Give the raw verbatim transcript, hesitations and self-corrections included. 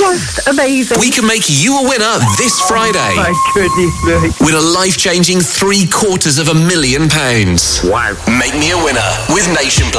just amazing. We can make you a winner this Friday. My goodness me. With a life-changing three quarters of a million pounds. Wow. Make me a winner with Nation Plus.